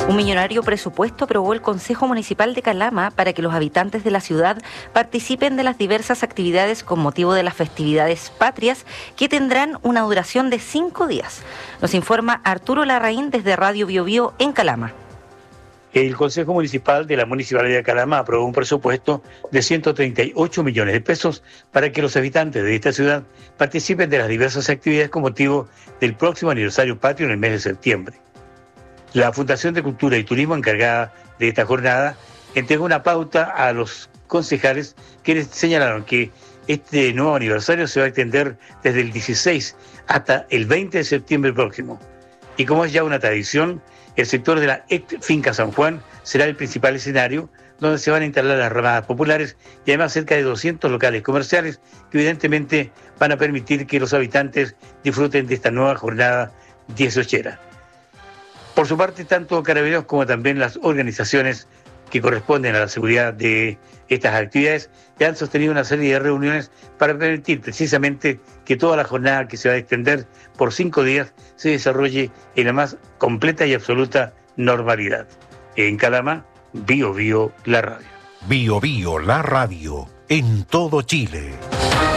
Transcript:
Un millonario presupuesto aprobó el Consejo Municipal de Calama para que los habitantes de la ciudad participen de las diversas actividades con motivo de las festividades patrias que tendrán una duración de 5 días. Nos informa Arturo Larraín desde Radio Biobío en Calama. El Consejo Municipal de la Municipalidad de Calama aprobó un presupuesto de 138 millones de pesos para que los habitantes de esta ciudad participen de las diversas actividades con motivo del próximo aniversario patrio en el mes de septiembre. La Fundación de Cultura y Turismo, encargada de esta jornada, entregó una pauta a los concejales quienes señalaron que este nuevo aniversario se va a extender desde el 16 hasta el 20 de septiembre próximo. Y como es ya una tradición, el sector de la Finca San Juan será el principal escenario donde se van a instalar las ramadas populares y además cerca de 200 locales comerciales que evidentemente van a permitir que los habitantes disfruten de esta nueva jornada 18era. Por su parte, tanto Carabineros como también las organizaciones que corresponden a la seguridad de estas actividades ya han sostenido una serie de reuniones para permitir precisamente que toda la jornada que se va a extender por 5 días se desarrolle en la más completa y absoluta normalidad. En Calama, Biobío, la radio. Biobío, la radio, en todo Chile.